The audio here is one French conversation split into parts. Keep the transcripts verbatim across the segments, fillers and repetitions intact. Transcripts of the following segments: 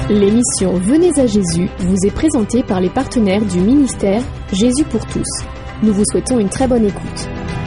L'émission Venez à Jésus vous est présentée par les partenaires du ministère Jésus pour tous. Nous vous souhaitons une très bonne écoute.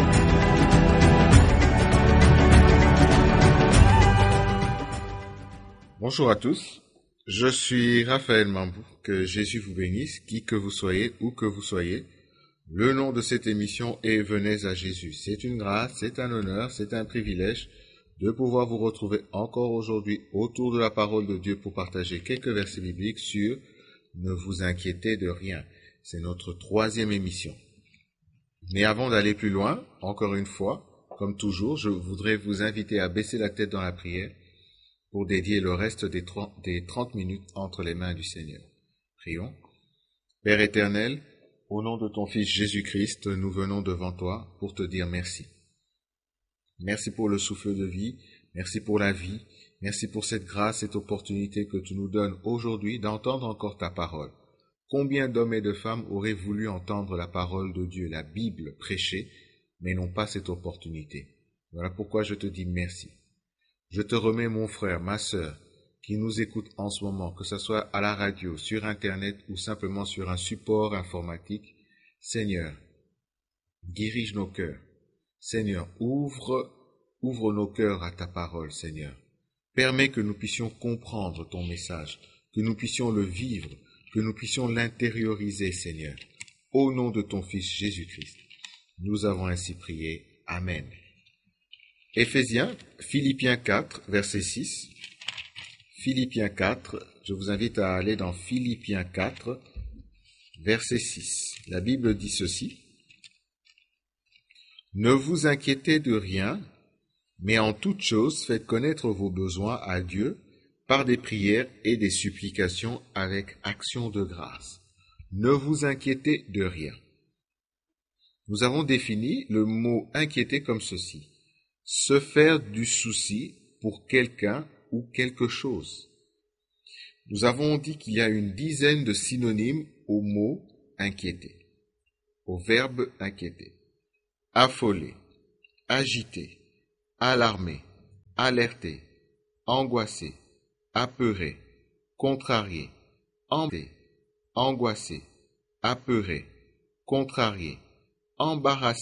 Bonjour à tous, je suis Raphaël Mambou, que Jésus vous bénisse, qui que vous soyez, où que vous soyez. Le nom de cette émission est Venez à Jésus. C'est une grâce, c'est un honneur, c'est un privilège de pouvoir vous retrouver encore aujourd'hui autour de la parole de Dieu pour partager quelques versets bibliques sur « Ne vous inquiétez de rien ». C'est notre troisième émission. Mais avant d'aller plus loin, encore une fois, comme toujours, je voudrais vous inviter à baisser la tête dans la prière pour dédier le reste des trente minutes entre les mains du Seigneur. Prions. Père éternel, au nom de ton Fils Jésus-Christ, nous venons devant toi pour te dire merci. Merci pour le souffle de vie, merci pour la vie, merci pour cette grâce, cette opportunité que tu nous donnes aujourd'hui d'entendre encore ta parole. Combien d'hommes et de femmes auraient voulu entendre la parole de Dieu, la Bible prêchée, mais n'ont pas cette opportunité. Voilà pourquoi je te dis merci. Je te remets mon frère, ma sœur, qui nous écoute en ce moment, que ce soit à la radio, sur Internet ou simplement sur un support informatique. Seigneur, dirige nos cœurs. Seigneur, ouvre, ouvre nos cœurs à ta parole, Seigneur. Permets que nous puissions comprendre ton message, que nous puissions le vivre, que nous puissions l'intérioriser, Seigneur. Au nom de ton Fils Jésus-Christ, nous avons ainsi prié. Amen. Éphésiens, Philippiens quatre, verset six. Philippiens quatre, je vous invite à aller dans Philippiens quatre, verset six. La Bible dit ceci. Ne vous inquiétez de rien, mais en toute chose faites connaître vos besoins à Dieu par des prières et des supplications avec action de grâce. Ne vous inquiétez de rien. Nous avons défini le mot inquiéter comme ceci. Se faire du souci pour quelqu'un ou quelque chose. Nous avons dit qu'il y a une dizaine de synonymes au mot inquiéter, au verbe inquiéter. Affoler, agiter, alarmer, alerter, angoisser, apeurer, contrarier, embêter, angoisser, apeurer, contrarier, embarrasser,